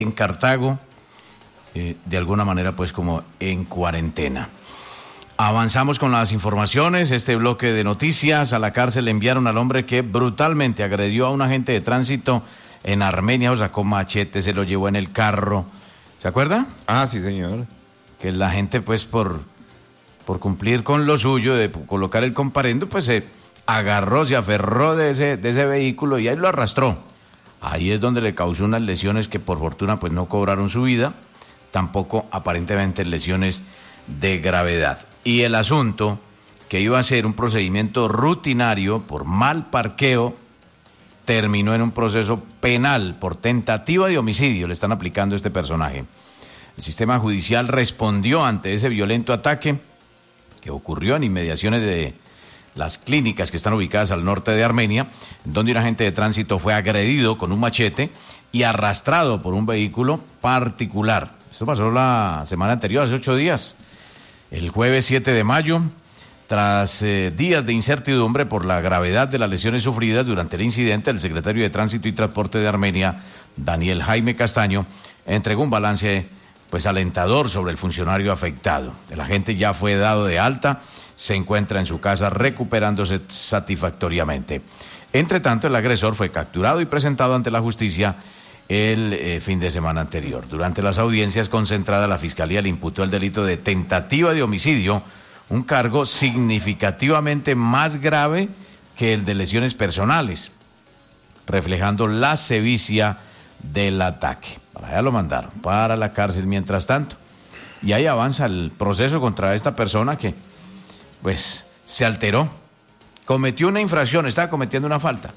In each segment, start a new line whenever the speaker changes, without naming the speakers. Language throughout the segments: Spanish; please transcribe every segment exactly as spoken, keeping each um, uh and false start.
en Cartago, eh, de alguna manera pues como en cuarentena. Avanzamos con las informaciones, este bloque de noticias. A la cárcel enviaron al hombre que brutalmente agredió a un agente de tránsito en Armenia, o sacó machete, se lo llevó en el carro. ¿Se acuerda?
Ah, sí, señor.
Que la gente pues por, por cumplir con lo suyo de colocar el comparendo, pues se agarró, se aferró de ese, de ese vehículo y ahí lo arrastró. Ahí es donde le causó unas lesiones que por fortuna pues no cobraron su vida, tampoco aparentemente lesiones de gravedad. Y el asunto, que iba a ser un procedimiento rutinario por mal parqueo, terminó en un proceso penal por tentativa de homicidio. Le están aplicando a este personaje. El sistema judicial respondió ante ese violento ataque que ocurrió en inmediaciones de las clínicas que están ubicadas al norte de Armenia, donde un agente de tránsito fue agredido con un machete y arrastrado por un vehículo particular. Esto pasó la semana anterior, hace ocho días. El jueves siete de mayo, tras eh, días de incertidumbre por la gravedad de las lesiones sufridas durante el incidente, el secretario de Tránsito y Transporte de Armenia, Daniel Jaime Castaño, entregó un balance pues alentador sobre el funcionario afectado. El agente ya fue dado de alta, se encuentra en su casa recuperándose satisfactoriamente. Entre tanto, el agresor fue capturado y presentado ante la justicia el eh, fin de semana anterior. Durante las audiencias concentradas, la Fiscalía le imputó el delito de tentativa de homicidio, un cargo significativamente más grave que el de lesiones personales, reflejando la sevicia del ataque. Para allá lo mandaron, para la cárcel mientras tanto. Y ahí avanza el proceso contra esta persona que, pues, se alteró, cometió una infracción, estaba cometiendo una falta.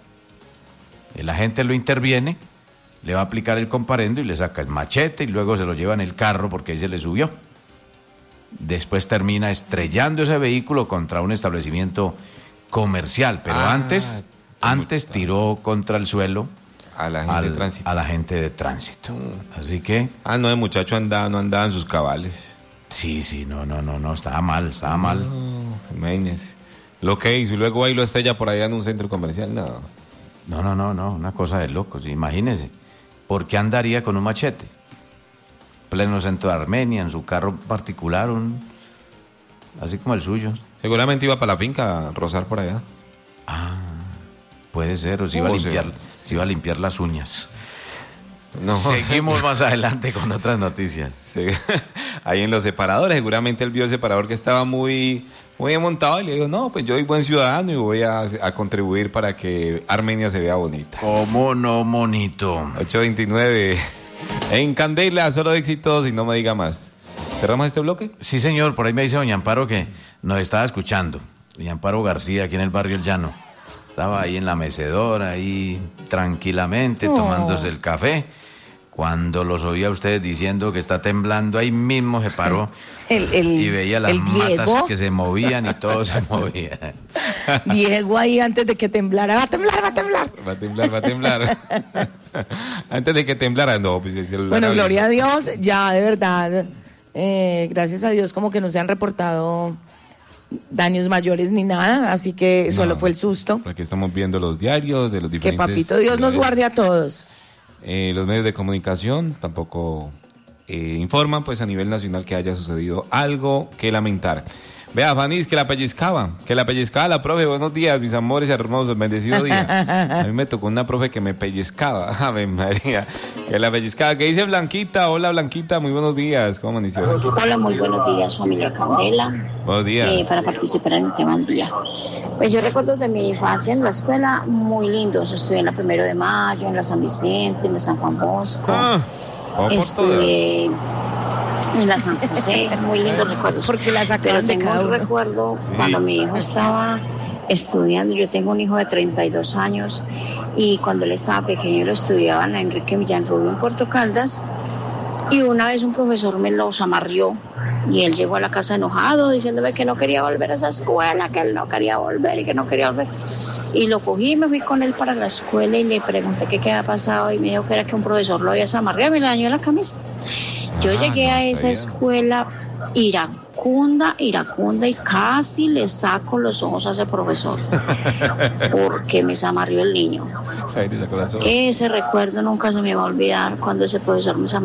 El agente lo interviene, le va a aplicar el comparendo y le saca el machete y luego se lo lleva en el carro porque ahí se le subió. Después termina estrellando ese vehículo contra un establecimiento comercial, pero ah, antes, antes tiró contra el suelo
a la gente
al,
de tránsito.
A la gente de tránsito. Mm. Así que...
Ah, no, el muchacho andaba, no andaba en sus cabales.
Sí, sí, no, no, no, no, estaba mal, estaba mal.
No, imagínese. Lo que hizo y luego ahí lo estrella por allá en un centro comercial, no.
No, no, no, no, una cosa de locos, imagínese. ¿Por qué andaría con un machete? Pleno centro de Armenia, en su carro particular, un así como el suyo.
Seguramente iba para la finca a rozar por allá.
Ah, puede ser, o si iba a limpiar, si iba a limpiar las uñas. No. Seguimos más adelante con otras noticias.
Sí. Ahí en los separadores, seguramente él vio el separador que estaba muy, muy montado y le dijo, no, pues yo soy buen ciudadano y voy a, a contribuir para que Armenia se vea bonita.
¿Cómo no, monito?
ocho veintinueve. En Candela, solo éxitos y no me diga más. ¿Cerramos este bloque?
Sí, señor, por ahí me dice doña Amparo que nos estaba escuchando. Doña Amparo García, aquí en el barrio El Llano. Estaba ahí en la mecedora, ahí tranquilamente, oh. tomándose el café. Cuando los oía a ustedes diciendo que está temblando, ahí mismo se paró
el, el,
y veía las matas
Diego.
que se movían y todo se movía.
Diego ahí antes de que temblara, va a temblar, va a temblar.
Va a temblar, va a temblar. Antes de que temblara, no. Pues el celular
bueno,
abrió.
Gloria a Dios, ya de verdad, eh, gracias a Dios como que no se han reportado daños mayores ni nada, así que
no,
solo fue el susto.
Aquí estamos viendo los diarios de los diferentes...
Que papito Dios nos guarde a todos.
Eh, los medios de comunicación tampoco eh, informan, pues a nivel nacional, que haya sucedido algo que lamentar. Vea, Fanis, que la pellizcaba, que la pellizcaba la profe. Buenos días, mis amores hermosos, bendecido día. A mí me tocó una profe que me pellizcaba, Ave María, que la pellizcaba. ¿Qué dice Blanquita? Hola, Blanquita, muy buenos días, ¿cómo amaneció?
Hola, muy buenos días, familia Candela.
Buenos días.
Eh, para participar en el tema del día. Pues yo recuerdo de mi infancia en la escuela muy lindos. Estudié en la Primero de Mayo, en la San Vicente, en la San Juan Bosco.
Ah,
estudié en la San José, muy lindos recuerdos.
Porque la
Pero tengo un recuerdo sí. cuando mi hijo estaba estudiando. Yo tengo un hijo de treinta y dos años y cuando él estaba pequeño lo estudiaba en la Enrique Villarrubio en Puerto Caldas. Y una vez un profesor me los amarrió y él llegó a la casa enojado diciéndome que no quería volver a esa escuela, que él no quería volver y que no quería volver. Y lo cogí y me fui con él para la escuela y le pregunté qué, qué había pasado y me dijo que era que un profesor lo había amarrado y me le dañó la camisa. Yo ah, llegué no a esa escuela iracundo iracunda, iracunda, y casi le saco los ojos a ese profesor porque me zamarrió el niño. Ese recuerdo nunca se me va a olvidar, cuando ese profesor me zamarrió.